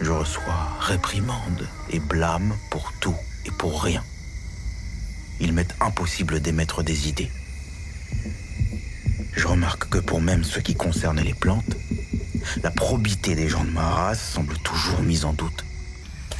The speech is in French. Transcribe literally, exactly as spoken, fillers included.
Je reçois réprimande et blâme pour tout et pour rien. Il m'est impossible d'émettre des idées. Je remarque que pour même ce qui concerne les plantes, la probité des gens de ma race semble toujours mise en doute.